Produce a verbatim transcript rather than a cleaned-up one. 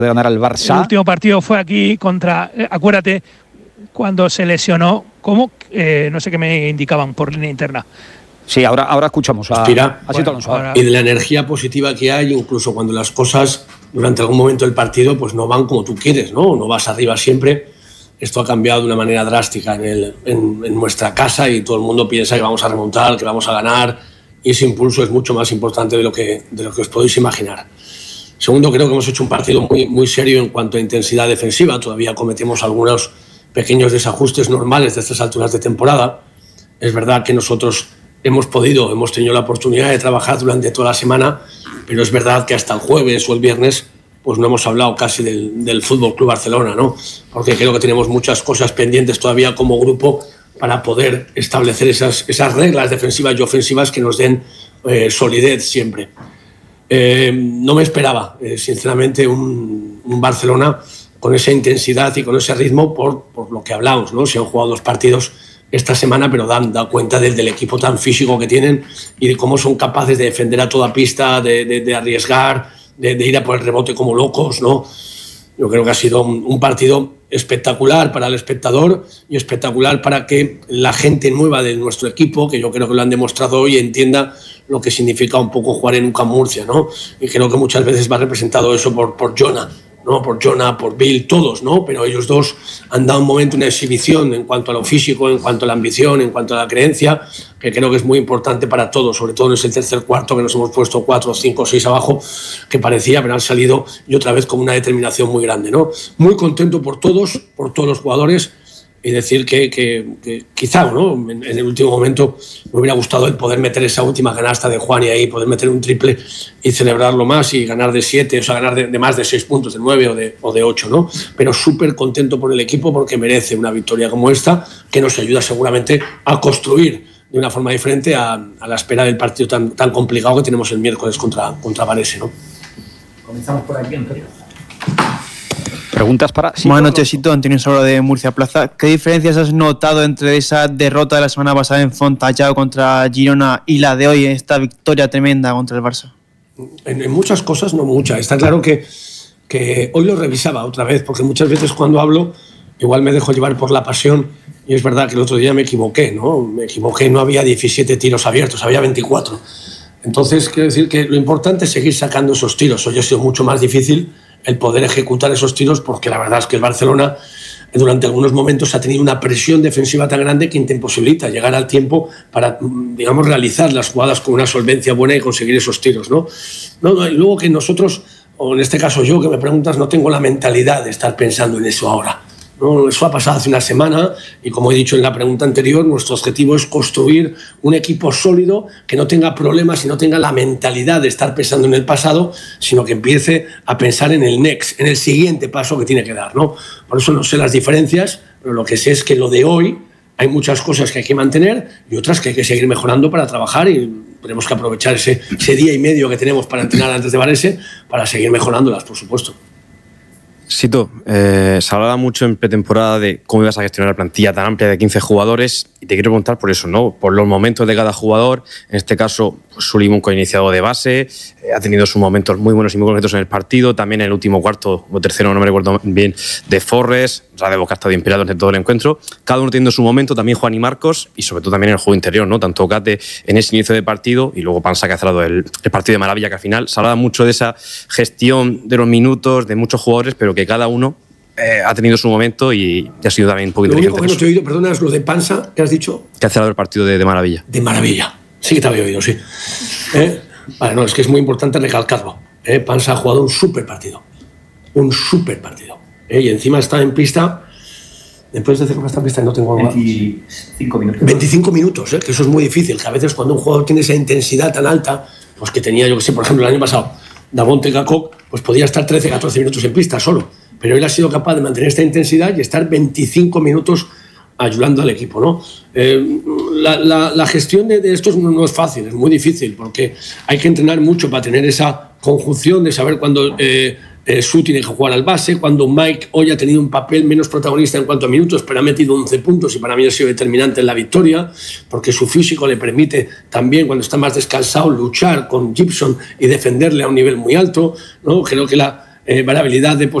de ganar al Barça. El último partido fue aquí contra, eh, acuérdate, cuando se lesionó, ¿cómo? Eh, no sé qué me indicaban por línea interna. Sí, ahora, ahora escuchamos a, Respira. a Sito Alonso. Y de la energía positiva que hay, incluso cuando las cosas durante algún momento del partido pues no van como tú quieres, ¿no? No vas arriba siempre. Esto ha cambiado de una manera drástica en, el, en, en nuestra casa y todo el mundo piensa que vamos a remontar, que vamos a ganar, y ese impulso es mucho más importante de lo que, de lo que os podéis imaginar. Segundo, creo que hemos hecho un partido muy, muy serio en cuanto a intensidad defensiva. Todavía cometemos algunos pequeños desajustes normales de estas alturas de temporada. Es verdad que nosotros hemos podido, hemos tenido la oportunidad de trabajar durante toda la semana, pero es verdad que hasta el jueves o el viernes pues no hemos hablado casi del, del Fútbol Club Barcelona, ¿no? Porque creo que tenemos muchas cosas pendientes todavía como grupo para poder establecer esas, esas reglas defensivas y ofensivas que nos den eh, solidez siempre. Eh, no me esperaba, eh, sinceramente, un, un Barcelona con esa intensidad y con ese ritmo por, por lo que hablamos, ¿no? Se han jugado dos partidos esta semana, pero dan, dan cuenta del, del equipo tan físico que tienen y de cómo son capaces de defender a toda pista, de, de, de arriesgar, de, de ir a por el rebote como locos, ¿no? Yo creo que ha sido un, un partido espectacular para el espectador y espectacular para que la gente nueva de nuestro equipo, que yo creo que lo han demostrado hoy, entienda lo que significa un poco jugar en U C A M Murcia, ¿no? Y creo que muchas veces va representado eso por, por Jonah, ¿no? Por Jonah, por Bill, todos, ¿no? Pero ellos dos han dado un momento, una exhibición en cuanto a lo físico, en cuanto a la ambición, en cuanto a la creencia, que creo que es muy importante para todos, sobre todo en ese tercer cuarto que nos hemos puesto cuatro, cinco, seis abajo, que parecía, pero han salido y otra vez con una determinación muy grande, ¿no? Muy contento por todos, por todos los jugadores, y decir que, que, que quizá, ¿no? En, en el último momento me hubiera gustado el poder meter esa última canasta de Juan y ahí poder meter un triple y celebrarlo más y ganar de siete, o sea, ganar de, de más de seis puntos, de nueve o de, o de ocho, ¿no? Pero súper contento por el equipo porque merece una victoria como esta que nos ayuda seguramente a construir de una forma diferente a, a la espera del partido tan, tan complicado que tenemos el miércoles contra, contra Varese, ¿no? Comenzamos por aquí, Antonio. Preguntas para... Buenas noches, Sito. Antonio Sabro de Murcia Plaza. ¿Qué diferencias has notado entre esa derrota de la semana pasada en Fontallao contra Girona y la de hoy, esta victoria tremenda contra el Barça? En, en muchas cosas, no muchas. Está claro que, que hoy lo revisaba otra vez, porque muchas veces cuando hablo igual me dejo llevar por la pasión y es verdad que el otro día me equivoqué, ¿no? Me equivoqué, no había diecisiete tiros abiertos, había veinticuatro. Entonces, quiero decir que lo importante es seguir sacando esos tiros. Hoy ha sido mucho más difícil el poder ejecutar esos tiros porque la verdad es que el Barcelona durante algunos momentos ha tenido una presión defensiva tan grande que te imposibilita llegar al tiempo para, digamos, realizar las jugadas con una solvencia buena y conseguir esos tiros, ¿no? No, no, y luego que nosotros, o en este caso yo, que me preguntas, no tengo la mentalidad de estar pensando en eso ahora. No, eso ha pasado hace una semana y, como he dicho en la pregunta anterior, nuestro objetivo es construir un equipo sólido que no tenga problemas y no tenga la mentalidad de estar pensando en el pasado, sino que empiece a pensar en el next, en el siguiente paso que tiene que dar, ¿no? Por eso no sé las diferencias, pero lo que sé es que lo de hoy hay muchas cosas que hay que mantener y otras que hay que seguir mejorando para trabajar y tenemos que aprovechar ese, ese día y medio que tenemos para entrenar antes de Varese para seguir mejorándolas, por supuesto. Sito, eh, se hablaba mucho en pretemporada de cómo ibas a gestionar la plantilla tan amplia de quince jugadores y te quiero preguntar por eso, ¿no? Por los momentos de cada jugador. En este caso, pues, Sulimunco ha iniciado de base, eh, ha tenido sus momentos muy buenos y muy concretos en el partido, también en el último cuarto o tercero, no me recuerdo bien, de Forres, Radebo, que ha estado inspirado en todo el encuentro. Cada uno teniendo su momento, también Juan y Marcos, y sobre todo también en el juego interior, ¿no? Tanto Cate en ese inicio de partido y luego Pansa, que ha cerrado el, el partido de maravilla, que al final se hablaba mucho de esa gestión de los minutos de muchos jugadores, pero que cada uno eh, ha tenido su momento y, y ha sido también un poco inteligente. Lo único que no te he oído, perdona, es lo de Pansa, que has dicho. Que ha cerrado el partido de, de maravilla. De maravilla. Sí que te había oído, sí. ¿Eh? Vale, no, es que es muy importante recalcarlo. ¿Eh? Pansa ha jugado un súper partido. Un súper partido. ¿Eh? Y encima está en pista. Después de hacer una esta pista no tengo veinticinco minutos. veinticinco minutos, ¿eh? Que eso es muy difícil. Que a veces cuando un jugador tiene esa intensidad tan alta, pues que tenía, yo que sé, por ejemplo, el año pasado, Davonte Kakok, pues podía estar trece, catorce minutos en pista solo. Pero él ha sido capaz de mantener esta intensidad y estar veinticinco minutos ayudando al equipo, ¿no? Eh, la, la, la gestión de, de esto no, no es fácil, es muy difícil, porque hay que entrenar mucho para tener esa conjunción de saber cuándo eh, eh, Su tiene que jugar al base, cuando Mike hoy ha tenido un papel menos protagonista en cuanto a minutos, pero ha metido once puntos y para mí ha sido determinante en la victoria, porque su físico le permite también, cuando está más descansado, luchar con Gibson y defenderle a un nivel muy alto, ¿no? Creo que la eh, variabilidad de